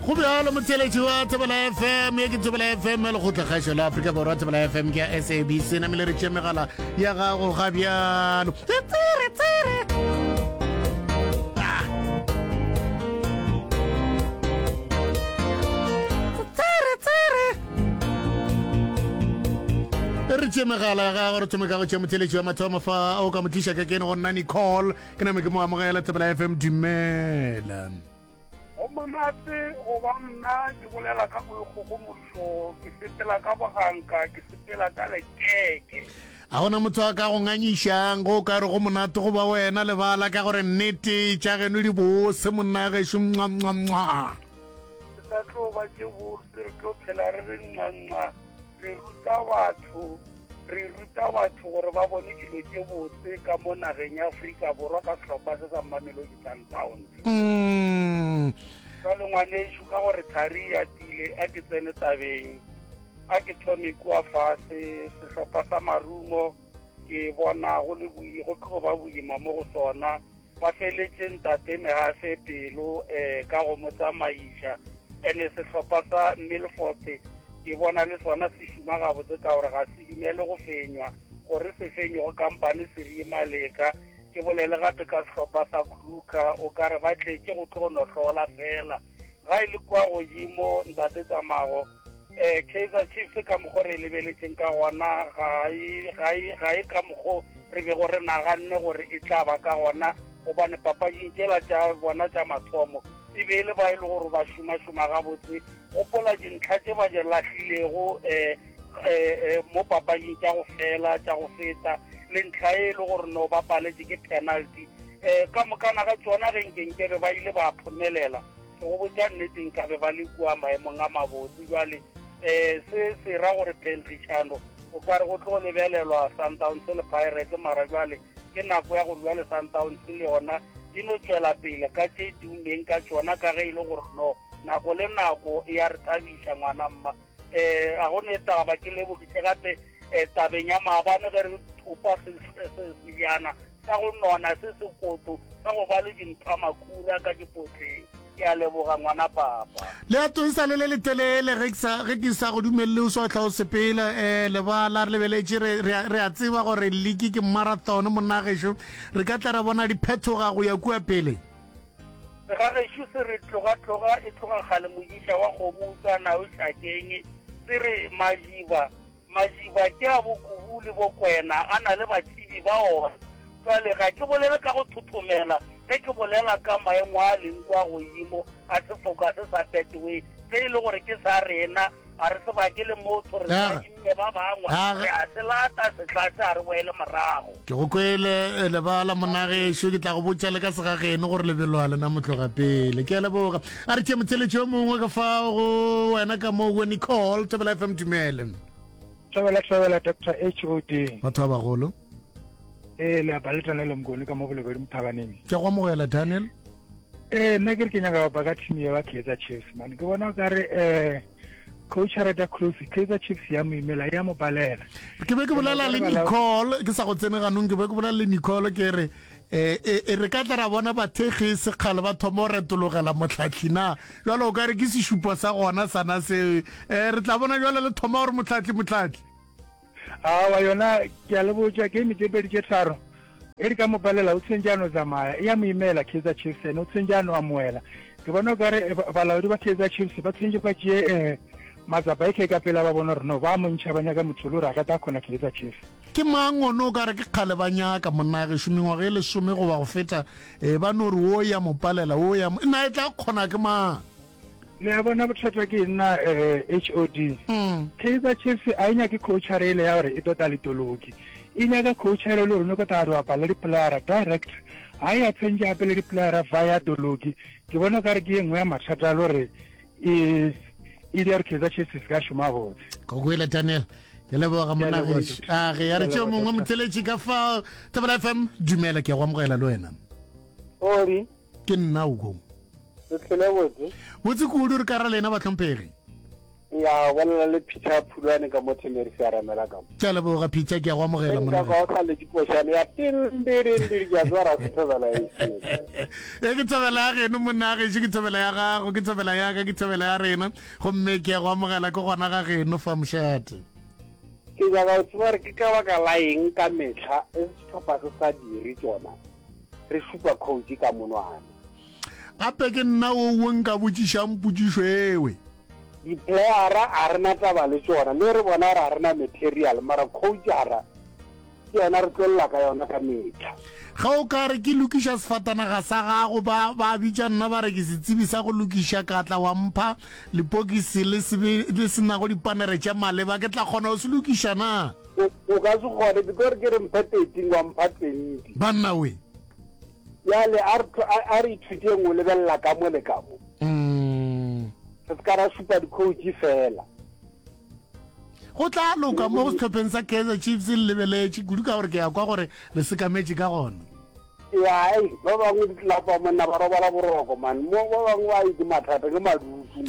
go bjalo motheletši wa Thobela FM ye ke Thobela FM le go tlhagašo la Afrika Borwa. Thobela FM ke ya SABC na mele re tšea megala ya gago ga bjalo re tšea megala ya gago re thome ka go tšea motheletši wa mathomo fa o ka mo tliša ka kene go nna Nicole ke name ke mo amogela Thobela FM. Dumela o monate go ba nna ke bolela ka boikgogomoso ke sepela ka boganka ke sepela ka lekeke a gona motho a ka go nganyišang go ka re go monate go ba wena lebala ka gore nnete tša geno di bose monna gešo mwa ke sa tlo ba ke bose re tlo phela re re nngangwa re ruta batho gore ba bone dilo tše botse ka mo nageng ya Afrika Borwa ka sehlopha se sa Mamelodi Sundowns. Jwale ngwanešo ka gore thari ya tile a ke tsene tabeng a ke thome kua fase sehlopha sa Marumo ke bona go le go tlo ba boima mo go sona ba feletše ntate Mehafe pelo ka go mo tsamaiša ene sehlopha sa Milford ke bona le sona se šoma gabotse ka gore ga se dumele go fenywa gore se fenywe go kampane se rie maleka ke bolele gape ka sehlopha sa Kruger o ka re ba tletse go tlo no hlola fela ga ile kwa godimo ntate Tsamago Kaizer Chiefs ka mokgo re lebeletseng ka gona ga e ka mokgo re be gore naganne gore e tla ba ka gona gobane papadi tšela tša bona tša mathomo e be le ba e le gore ba šoma gabotse gopola dintlha tše ba di lahlilego mo papading tša go fela tša go feta le ntlha e le gore no ba paletše ke penalty ka mokana ga tsona ge nkenkere ba ile ba phomelela ke go botša nneteng ka be ba le kua maemong a mabotse jwale se ra gore pentrichano o ka re go tlo lebelelwa Sundowns le Pirates mara jwale ke nako ya go lwa le Sundowns le yona di no tšwela pele ka tše dumeng ka tsona ka ge e le gore no nako le nako ya re thabiša ngwana mma a go ne taba ke lebogile gape tabeng ya maabane ge re thopa sejana sa go nona se sekoto sa go ba le dimpha makula ka dipotleng ke a leboga ngwana papa le a toisa le letelele ge ke sa go dumelele o sa tla o sepela lebala re lebeletše re a tseba gore league ke marathon monna gešo re ka tla ra bona diphetoga go ya kua pele ga gešo se re tloga e tloga gale mojiša wa kgomo utswana o šakeng se re majiba ke a bokubu le bokwena a na le batsebi ba ona jwale ga ke bolele ka go thothomela ge ke bolela ka maemo a leng kwa godimo a sefoka se sa fetowe se e le gore ke sa rena a re sebake le motho re saime ba bangwe re a se lata setlatse a re boele morago ke go kwele lebala monna gešo ke tla go botša le ka segageno gore lebelwa lena motloga pele ke a leboga a re tšea motheletši o mongwe ka fao go wena ka mo go Nicole Thobela FM. Dumele Thobela Dr. HOD batho ba bagolo le ba le Daniel Mngoni ka mo go le Mthabaneng ke go amogela Daniel nna ke re ke nyaka ba ka team ya ba Kaizer Chiefs man ke bona ka re coach Reda Cruz Kaizer Chiefs ya mo imela ya mo balela ke be ke bolela le Nicole ke sa go tsene ganong ke be ke bolela le Nicole ke re re ka tla ra bona bathegi sekgale ba thomo re tologela motlhatlhi na jalo o ka re ke se šupo sa gona sana se re tla bona jalo le thoma gore motlhatlhi wa yona ke a le botša ke me tšepedi tše tharo e re ka mo balela o tsenjano zamaya ya mo imela Kaizer Chiefs ene o tsenjano a moela ke bona ka re balaodi ba Kaizer Chiefs ba tsenje ba tšee matsapa e ke ka pela ba bona gore no ba montšha ba nyaka motholo re a ka ta kgona Kaizer Chiefs ke mang ono o ka re ke kgale ba nyaka monna ge šomengwaga e lesome go ba go feta ba no re o ya mo palela o ya nna e tla kgona ke mang le a bona bothata ke nna HOD Kaizer Chiefs a e nyake coachare ele ya gore e tota le toloki e nyaka coachare le gore no ka ta re apala le playera direct a ya tsenja ape le playera via toloki ke bona ka re ke engwe ya mathata le gore e di re Kaizer Chiefs ka šoma botse go kwela Daniel ke leboga monna gešo a ge ya re tšeo mongwe motheletši ka fao Thobela FM. Dumela ke go amogela le wena ori ke nna o go se tlhele botse botse kudu re ka ra lena batlhompegi ya wala le Peter Phulwane ka mo Temerisi a ramela ka ke a leboga Peter ke a go amogela ka go tla le dipošane ya tindiri ya zwara se tsela e ke tsabela ya geno monna ga ke tsabela ya gago ke tsabela ya ka ke tsabela ya rena gomme ke a go amogela ke gona ga geno fa mošate ke ja ga tsware ke ka baka la eng ka metlha e setlhopha se sa dire tsona re supa coach ka monwana gape ke nna o nka botšišang potšišo ewe di-playera a rena taba le tsona le re bona ra rena material mara coachara ke yona re tlolela ka yona ka metlha ga o ka re ke lokiša sefatanaga sa gago ba bitša nna ba re ke setsebi sa go lokiša ka tla wa mpha lepokisi le senago dipanere tša maleba ke tla kgona go se lokiša na o ka se kgone because ke re mpha 13 wa mpha 20 banna we yale a re ithuteng o lebelela ka mo le ka mo se ka ra supa di-coach fela go tla loka mo go setlhopheng sa Kaizer Chiefs le lebeletše kudu ka gore ke ya kwa gore le sekametše ka gona ya ba bangwe ditlapa monna ba robala boroko man mo ba bangwe ba itse mathata ke madutu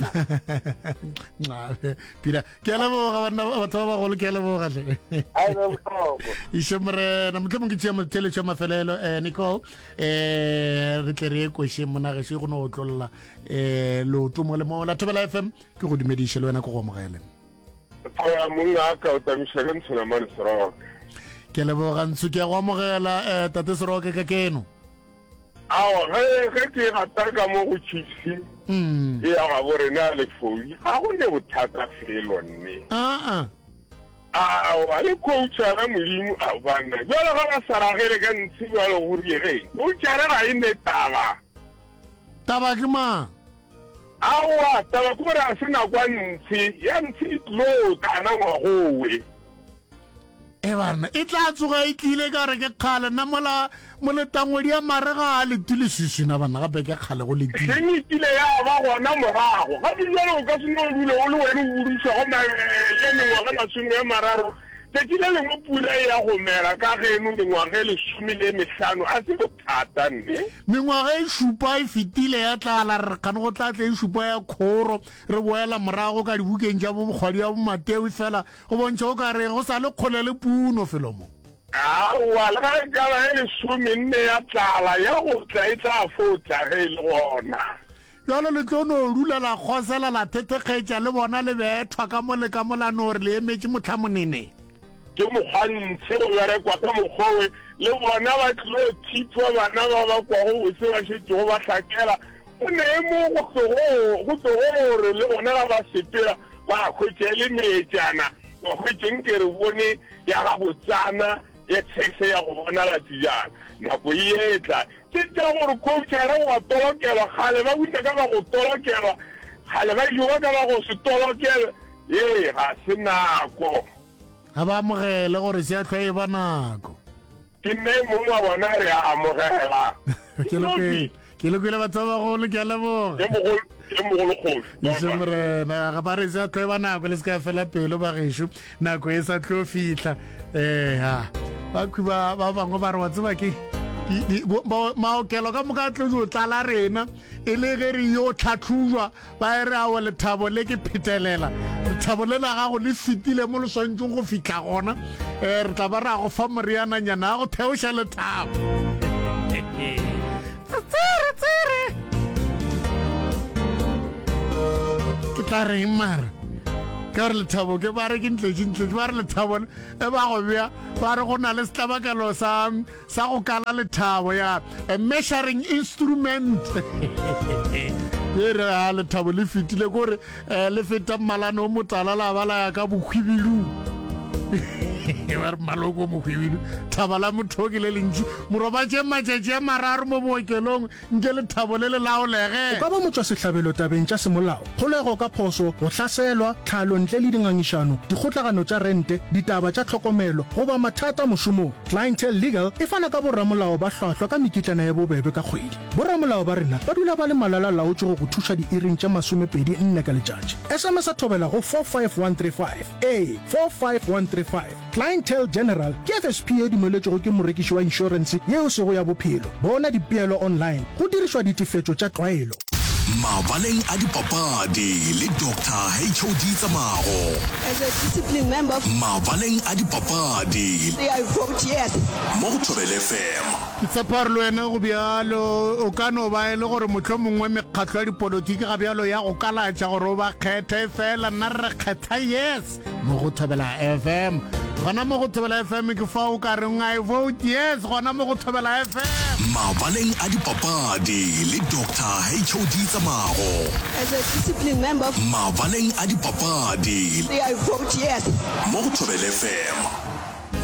pila ke a leboga batho ba bagolo ke a lebogatle išomorena motlhomong ke tšea motheletšo ya mafelelo Nicole re tle re ye kwešeng monageso e go no o tlolola leoto mo le mo la Thobela FM ke go dumediše le wena ke go amogele monga ka o tamiša ke Ntshonamane Seroka ke leboga ntsho ke a go amogela tate Seroka ka keno awa ge ke gata ka mo go Chiefs e ya ga borena le foyi ga go ne bothata felo nne awa le coachara modimo a banna jalo ga ba saragele ka ntse jalo go riege coachara ga e ne taba ke mang awa taba kore a se nakwa ntse ya ntse tlo kana ngwagowe bana e tla tsoga e tlile ka re ke kgale nna mo letangwedi ya marega a letile sesina bana gape ke kgale go letile senyekile ya ba gona morago ga dijalo o ka seno o dule o le wena o buduša go ye mengwaga masome ya mararo tekile lengwe pula e ya go mela ka geno mengwaga e 15 a se bothata nne mengwaga e šupa e fetile ya tlala re kgane go tlatla e šupa ya kgoro re boela morago ka dibukeng tša bokgwadi ya bomateo fela go bontšha o ka re go sa le kgole le puno felo mo awa le ga e kala e 14 ya tlala ya go tla e tla fotla ge e le gona jalo le tlo no rula la khosela la thetekgetša le bona le bethwa ka mo le ka molano gore le emetše motlhamonene ke mokgwantse go berekwa ka mokgowe le bona ba tlo thipwa bana ba ba kwago bose ba šetse go ba hlakela o ne mo go gore le bona ba sepela ba khwetše le metšana ba khwetšeng ke re bone ya ga botsana ya tshekse ya go bona la tijana nako e etla ke tša gore coachara wa tolokelwa gale ba butla ka ba go tolokelwa gale ba joga ka ba go se tolokele ga se nako ga ba amogele gore se a tlhwa e ba nako ke nne mongwe wa bona re a amogela ke lokwele batho ba bagolo ke a leboga isomorena ga ba re se a tlhwa e ba nako le se ka fela pelo ba gešo nako e sa tlo fitlha bakhwi ba bangwe ba re wa tseba ke maokelo ka moka tlo tlala rena e le ge re yo tlhatlhujwa ba e re awo lethabo le ke phetelela lethabo le la gago le fetile mo leswantšong go fitlha gona re tla ba re a go fa moriananyana a go theoša lethabo tsere ke tla reng mara ka re lethabo ke ba re ke ntletše ba re lethabo e ba go bea ba re go na le setlabakelo sa go kala lethabo ya a measuring instrument e re a lethabo le fetile kore le feta mmalano o motala la ba la ya ka bokhwibidu ba re maloko mokhwibidu thaba la mothoki le lentši morobatše matšatši a mararo mo bookelong nke lethabo le le laolege o ka ba motswasehlabelo tabeng tša semolao kgolego ka phoso go hlaselwa tlhalo ntle le dingangišano dikgotlagano tša rente ditaba tša tlhokomelo goba mathata mošomong Clientele Legal e fana ka borramolao ba hlwahlwa ka mekitlana ya bobebe ka kgwedi borramolao ba rena ba dula ba le malala laotše go go thuša diiring tša 24 ka letšatši SMS a thobela go 45135 a 45135 Clientele General ke FSP e dumeletšego ke morekiši wa inšorense yeo sego ya bophelo bona dipeelo online go dirišwa ditefetšo tša tlwaelo Mabaleng a dipapadi le Dr. HOD Tsamaro. As a discipline member, Mabaleng a dipapadi. I vote yes. Mo go Thobela FM. Ke tshepa re wena go bjalo o ka no ba ile gore motho mongwe mekgatlo ya dipolotiki ga bjalo ya go kalatša gore o ba kgethe fela nna re kgetha yes mo go Thobela FM. Gona mo go Thobela FM ke fa o ka reng I vote yes gona mo go Thobela FM. Mabaleng a dipapadi le Dr. HOD Tsamaro. As a discipline member, Mabaleng a dipapadi. I vote yes. Mo go Thobela FM.